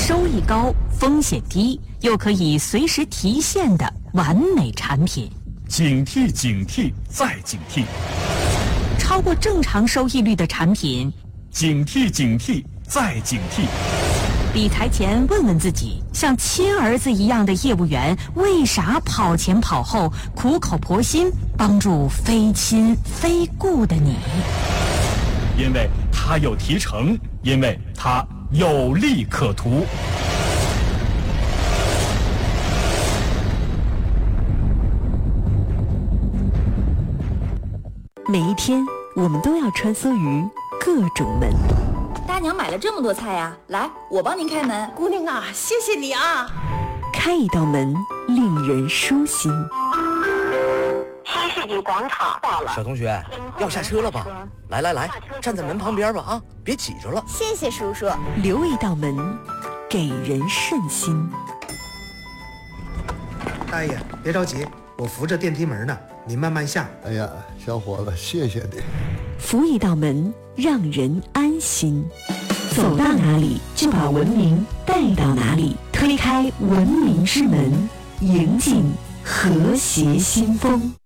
收益高、风险低，又可以随时提现的完美产品。 警惕警惕再警惕， 超过正常收益率的产品， 警惕警惕再警惕。 理财前问问自己，像亲儿子一样的业务员为啥跑前跑后，苦口婆心帮助非亲非故的你？ 因为他有提成，因为他有利可图。 每一天，我们都要穿梭于各种门。 大娘买了这么多菜呀，来，我帮您开门。 姑娘啊，谢谢你啊！ 开一道门，令人舒心。 新世纪广场到了， 小同学，要下车了吧？来来来，站在门旁边吧啊，别挤着了。 谢谢叔叔。 留一道门，给人顺心。 大爷，别着急，我扶着电梯门呢，您慢慢下。 哎呀，小伙子，谢谢你。 扶一道门，让人安心。走到哪里，就把文明带到哪里。推开文明之门，迎进和谐新风。